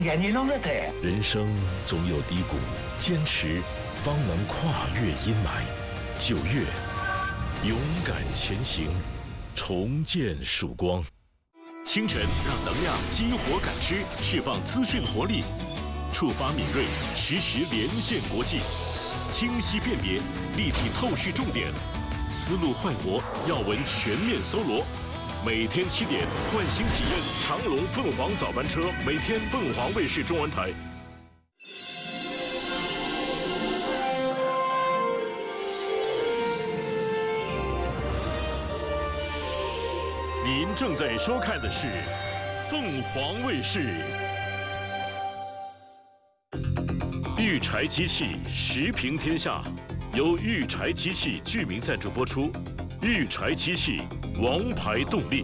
你弄个对。 人生总有低谷，坚持方能跨越阴霾。9月，勇敢前行，重见曙光。清晨让能量激活感知，释放资讯活力，触发敏锐，实时连线国际，清晰辨别，立体透视重点，思路焕活，要闻全面搜罗。每天7点，唤醒体验长荣凤凰早班车，每天凤凰卫视中文台。您正在收看的是凤凰卫视。育柴机器时评天下，由育柴机器居民赞助播出。育柴机器，王牌动力。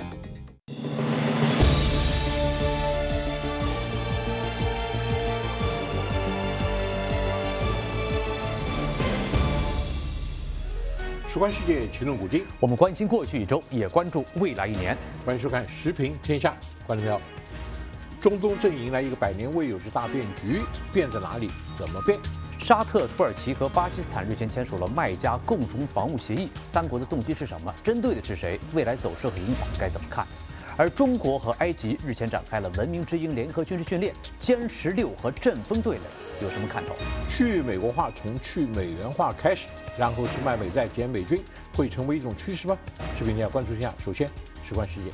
事关世界，齐论古今。 我们关心过去一周，也关注未来1年。 欢迎收看《时评天下》。观众朋友，中东正迎来一个100年未有之大变局，变在哪里？怎么变？ 沙特、土耳其和巴基斯坦日前签署了麦加共同防务协议，3国的动机是什么？针对的是谁？未来走势和影响该怎么看？而中国和埃及日前展开了文明之鹰联合军事训练，歼16和阵风对垒有什么看头？ 去美国化从去美元化开始，然后是卖美债减美军，会成为一种趋势吗？视频要关注一下。首先，事关世界。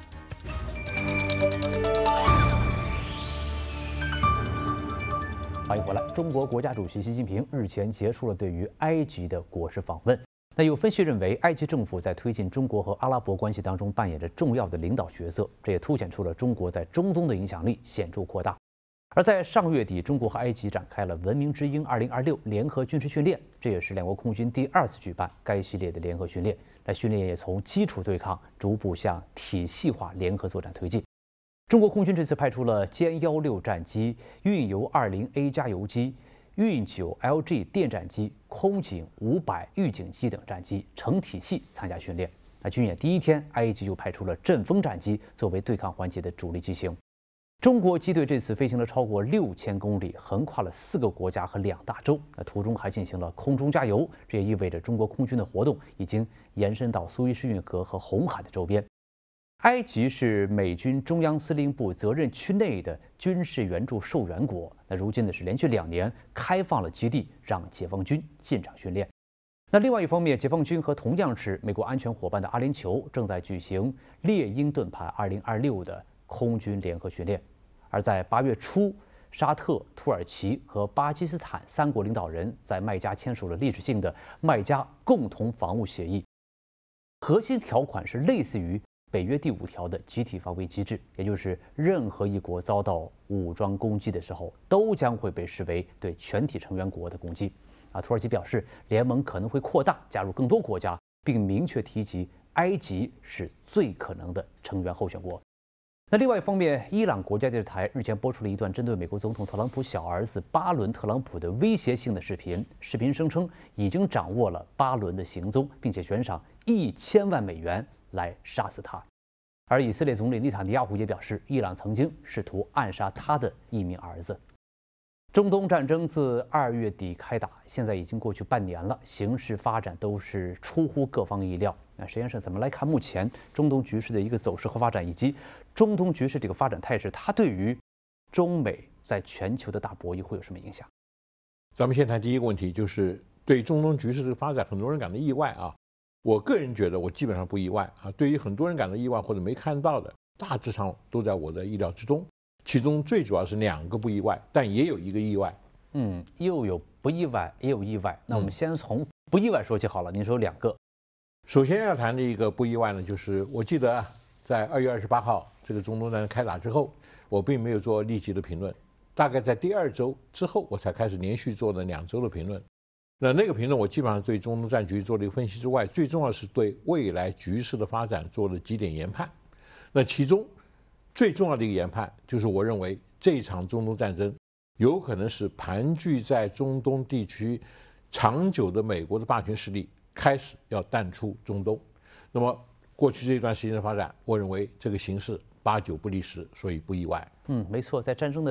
欢迎回来。中国国家主席习近平日前结束了对于埃及的国事访问。那有分析认为，埃及政府在推进中国和阿拉伯关系当中扮演着重要的领导角色，这也凸显出了中国在中东的影响力显著扩大。而在上月底，中国和埃及展开了文明之鹰2026联合军事训练，这也是两国空军第2次举办该系列的联合训练。那训练也从基础对抗逐步向体系化联合作战推进。中国空军这次派出了歼16战机、运油20A 加油机、运9LG 电战机、空警500预警机等战机成体系参加训练。那军演第1天，埃及就派出了阵风战机作为对抗环节的主力机型。中国机队这次飞行了超过6000公里，横跨了4个国家和2大洲。那途中还进行了空中加油，这也意味着中国空军的活动已经延伸到苏伊士运河和红海的周边。埃及是美军中央司令部责任区内的军事援助受援国。那如今呢是连续2年开放了基地，让解放军进场训练。那另外一方面，解放军和同样是美国安全伙伴的阿联酋正在举行猎鹰盾牌2026的空军联合训练。而在8月初，沙特、土耳其和巴基斯坦3国领导人在麦加签署了历史性的麦加共同防务协议，核心条款是类似于北约第5条的集体防卫机制，也就是任何一国遭到武装攻击的时候，都将会被视为对全体成员国的攻击。土耳其表示，联盟可能会扩大，加入更多国家，并明确提及埃及是最可能的成员候选国。那另外一方面，伊朗国家电视台日前播出了一段针对美国总统特朗普小儿子巴伦特朗普的威胁性的视频。视频声称已经掌握了巴伦的行踪，并且悬赏1000万美元来杀死他。而以色列总理内塔尼亚胡也表示，伊朗曾经试图暗杀他的1名儿子。中东战争自2月底开打，现在已经过去半年了，形势发展都是出乎各方意料。那实际上怎么来看目前中东局势的一个走势和发展，以及中东局势这个发展态势，它对于中美在全球的大博弈会有什么影响？ 咱们先谈第一个问题，就是对中东局势这个发展，很多人感到意外啊。我个人觉得我基本上不意外啊。对于很多人感到意外或者没看到的，大致上都在我的意料之中。其中最主要是2个不意外，但也有1个意外。 又有不意外，也有意外。那我们先从不意外说起好了。您说2个。 首先要谈的一个不意外呢，就是我记得在2月28号这个中东战争开打之后，我并没有做立即的评论，大概在第2周之后，我才开始连续做了2周的评论。那个评论我基本上对中东战局做了一个分析之外，最重要是对未来局势的发展做了几点研判。那其中最重要的一个研判就是我认为这场中东战争有可能是盘踞在中东地区长久的美国的霸权势力开始要淡出中东。那么过去这段时间的发展，我认为这个形势8、9不离10，所以不意外。 没错，在战争的